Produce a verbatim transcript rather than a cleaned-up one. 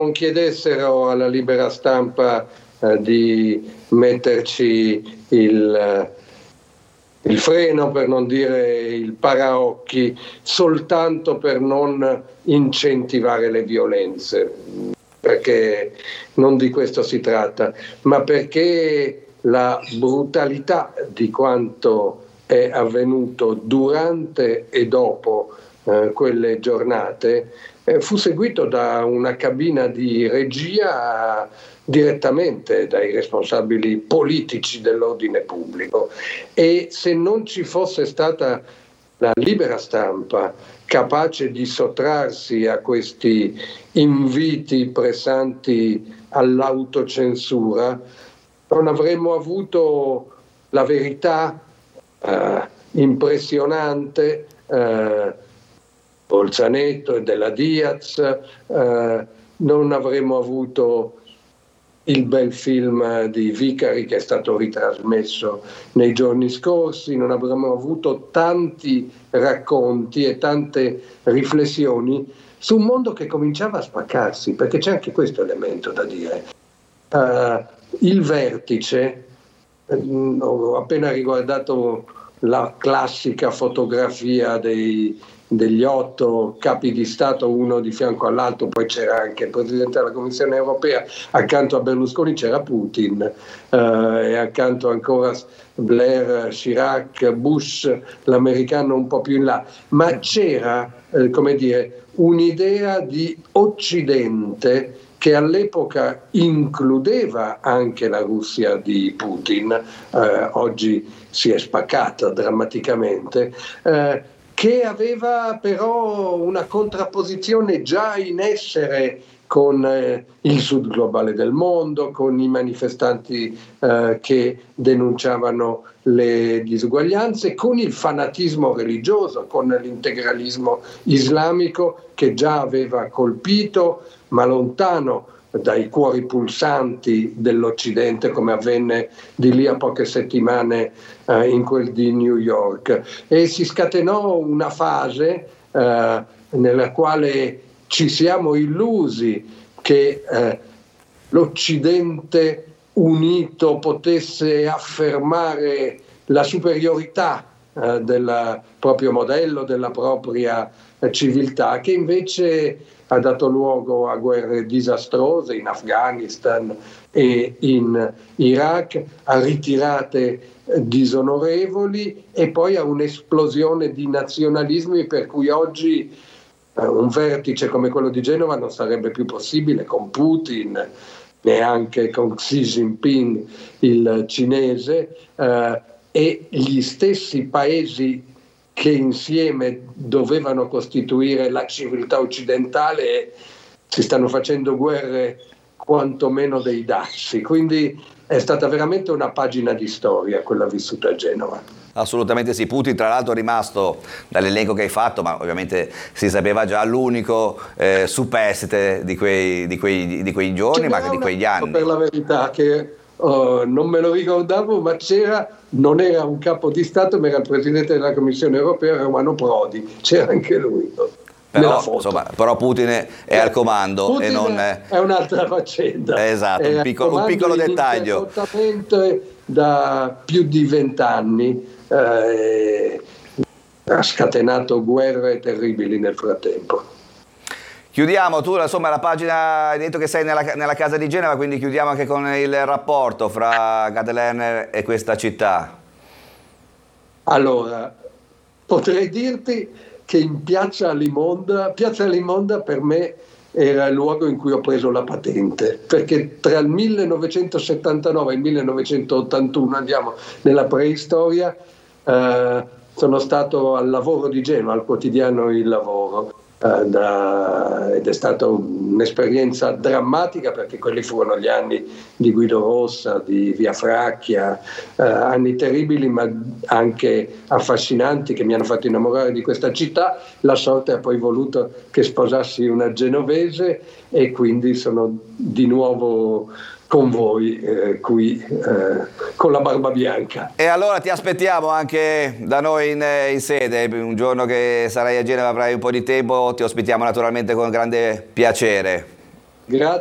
non chiedessero alla Libera Stampa eh, di metterci il, il freno, per non dire il paraocchi, soltanto per non incentivare le violenze, perché non di questo si tratta, ma perché la brutalità di quanto è avvenuto durante e dopo eh, quelle giornate eh, fu seguito da una cabina di regia direttamente dai responsabili politici dell'ordine pubblico, e se non ci fosse stata la Libera Stampa capace di sottrarsi a questi inviti pressanti all'autocensura, non avremmo avuto la verità eh, impressionante eh, Bolzaneto e della Diaz, eh, non avremmo avuto il bel film di Vicari che è stato ritrasmesso nei giorni scorsi, non avremmo avuto tanti racconti e tante riflessioni su un mondo che cominciava a spaccarsi, perché c'è anche questo elemento da dire. Uh, il vertice, uh, ho appena riguardato la classica fotografia dei, degli otto capi di Stato, uno di fianco all'altro, poi c'era anche il Presidente della Commissione Europea, accanto a Berlusconi c'era Putin, uh, e accanto ancora Blair, Chirac, Bush, l'americano un po' più in là, ma c'era, eh, come dire, un'idea di Occidente che all'epoca includeva anche la Russia di Putin, eh, oggi si è spaccata drammaticamente, eh, che aveva però una contrapposizione già in essere con eh, il sud globale del mondo, con i manifestanti eh, che denunciavano le disuguaglianze, con il fanatismo religioso, con l'integralismo islamico che già aveva colpito, ma lontano dai cuori pulsanti dell'Occidente, come avvenne di lì a poche settimane eh, in quel di New York. E si scatenò una fase eh, nella quale ci siamo illusi che eh, l'Occidente unito potesse affermare la superiorità eh, del proprio modello, della propria eh, civiltà, che invece ha dato luogo a guerre disastrose in Afghanistan e in Iraq, a ritirate disonorevoli e poi a un'esplosione di nazionalismi per cui oggi eh, un vertice come quello di Genova non sarebbe più possibile con Putin, neanche con Xi Jinping, il cinese, eh, e gli stessi paesi che insieme dovevano costituire la civiltà occidentale si stanno facendo guerre quantomeno dei dazi. Quindi è stata veramente una pagina di storia quella vissuta a Genova. Assolutamente sì, Putin tra l'altro è rimasto, dall'elenco che hai fatto, ma ovviamente si sapeva già, l'unico eh, superstite di quei, di quei, di quei giorni, ma anche di quegli anni. Per la verità che uh, non me lo ricordavo, ma c'era, non era un capo di Stato, ma era il Presidente della Commissione Europea, Romano Prodi, c'era anche lui. Però, insomma, però Putin è eh, al comando Putin e non è, è un'altra faccenda. Esatto, un piccolo, un piccolo dettaglio. Da più di vent'anni eh, ha scatenato guerre terribili nel frattempo. Chiudiamo, tu insomma la pagina, hai detto che sei nella, nella casa di Genova, quindi chiudiamo anche con il rapporto fra Gad Lerner e questa città. Allora, potrei dirti che in Piazza Limonda, Piazza Limonda per me era il luogo in cui ho preso la patente, perché tra il millenovecentosettantanove e il millenovecentottantuno, andiamo nella preistoria, eh, sono stato al Lavoro di Genova, al quotidiano Il Lavoro, eh, da, ed è stata un'esperienza drammatica, perché quelli furono gli anni di Guido Rossa, di Via Fracchia, eh, anni terribili ma anche affascinanti, che mi hanno fatto innamorare di questa città. La sorte ha poi voluto che sposassi una genovese e quindi sono di nuovo con voi eh, qui eh, con la barba bianca. E allora ti aspettiamo anche da noi in, in sede, un giorno che sarai a Genova, avrai un po' di tempo, ti ospitiamo naturalmente con grande piacere. Grazie.